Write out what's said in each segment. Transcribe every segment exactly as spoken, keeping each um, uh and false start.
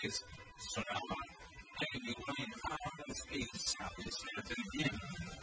mensajes sonaban. Amy Winehouse, Elsa, decía bien.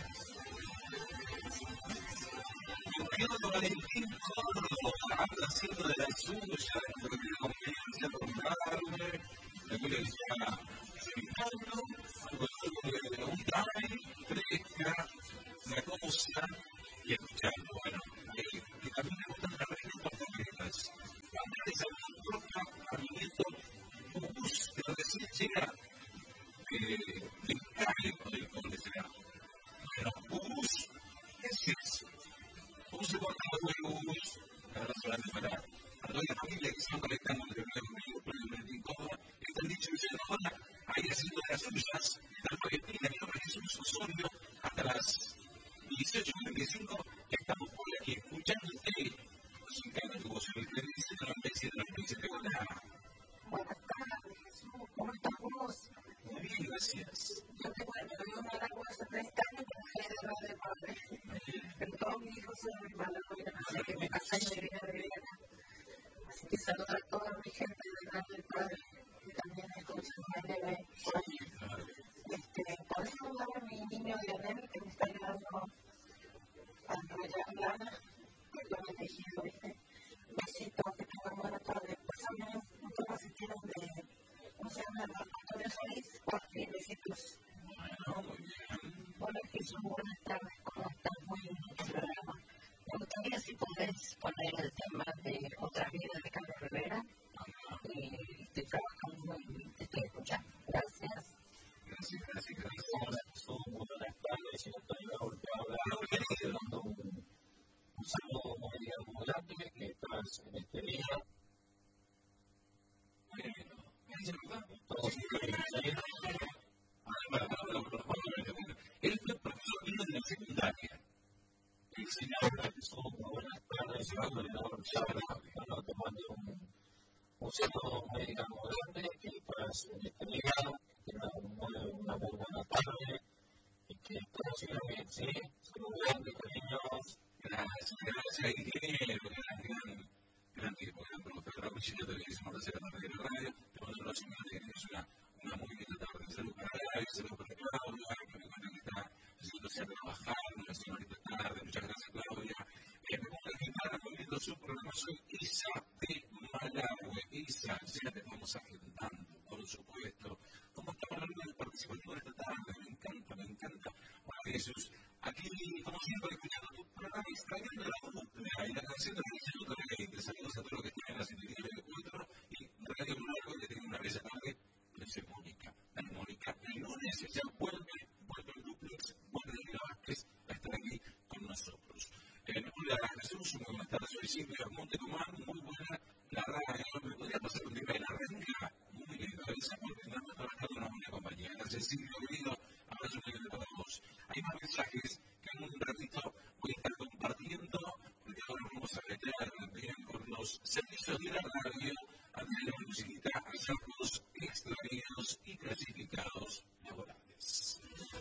Y Pedro Valentín Córdoba anda haciendo de la suya, dentro de la conferencia contarme, de que le decía, Ricardo, algo de un time, fresca, la cosa, y escuchando, bueno, eh, que también me gustan las respuestas concretas. Cuando les hablo roca, a mi nieto, un bus que lo decía llega de Cali, o del Conde será. Bueno, un bus, ¿qué es eso? ¿Cómo se corta los bus? Ahora se van a separar. Para toda la familia que se van conectando entre el amigo, pero el Valentín Córdoba, están dicho que se ahora ahí haciendo de las suyas, tal Valentina, mi nombre es Jesús Osorio, hasta las dieciocho cuarenta y cinco estamos por aquí escuchándote. Nos encanta tu voz, el que dice de la especie de la especie de hola. Buenas tardes, Jesús, ¿cómo estamos? Muy bien, gracias. Yo te cuento, yo me largo hace treinta años con género de padre. Pero todos mis hijos son mi madre, así que me casé y me vine a vivir acá. Así que saludo a toda mi gente de Gran del Padre y también escuchan mi bebé. Este, por eso hablaba mi niño Lionel que me está ayudando a enrollar lana, que yo me he elegido, ¿viste? Besitos, que tengan buena tarde. Pásame un tema si tienen de, ¿cómo se llama? Antonio Solís, porque besitos. Bueno, muy bien. Hola Jesús, buenas tardes, ¿cómo estás? Muy bien en tu programa. Me gustaría si podés poner el tema de Otra Vida de Carlos Rivera. Y estoy trabajando y te estoy escuchando. Gracias. Gracias, gracias, gracias. Hola, Jesús, muy buenas tardes. Yo estoy ahora dando un, un saludo muy, muy grande que estás en este día. Bueno, gracias, ¿verdad? Todos bien. Él fue profesor mío de la secundaria. El señor Jesús, muy buenas tardes. Yo estoy bueno, te mando un, un saludo muy grande que estás en este día. Que tengas una muy buena tarde. Y que todo siga bien, ¿sí? Saludos grandes, cariños. Gracias, gracias, ingeniero, gran, gran, gran tipo, gran profesor, Raúl Chillote, que hicimos hacer la radio de radio, te mando un abrazo grande, que tienes una, una muy linda tarde. Salud para Gaby, salud para Claudia, que me cuenta que está haciéndose a trabajar, una señorita tarde, muchas gracias Claudia. Eh, me pongo aquí para poniendo su programa, soy Isa de Malargüe. Isa, ya te vamos agendando, por supuesto. ¿Cómo estamos hablando del participativo de esta tarde? Me encanta, me encanta. Bueno, Jesús, aquí, como siempre, escuchando tu programa, extrayendo la dupla y la canción de la Instituto de veinte. Saludos a todos los que tienen la sintonía de cuatro y Radio Malargüe, que tiene una bella tarde. No sé, Mónica, la Mónica, el lunes ya vuelve, vuelve el duplex, vuelve Daniela Vázquez a estar aquí con nosotros. Eh, hola, Jesús, muy buenas tardes, soy Silvia Monte Comán, muy buena la radio, me podría pasar un tema de la renga, muy bien, gracias por tenerme trabajando una buena compañía. Gracias, Silvia, querido, abrazo muy grande para todos. Hay más mensajes que en un ratito voy a estar compartiendo, porque ahora vamos a meter bien con los servicios de la radio